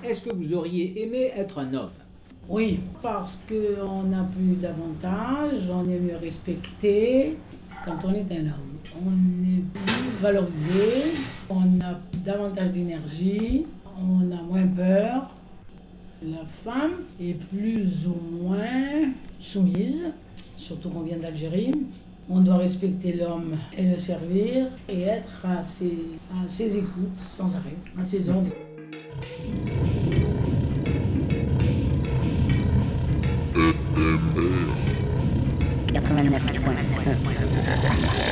est-ce que vous auriez aimé être un homme? Oui, parce qu'on a plus d'avantages, on est mieux respecté quand on est un homme. On est plus valorisé, on a davantage d'énergie, on a moins peur. La femme est plus ou moins soumise, surtout qu'on vient d'Algérie. On doit respecter l'homme et le servir et être à ses écoutes sans arrêt, à ses ordres.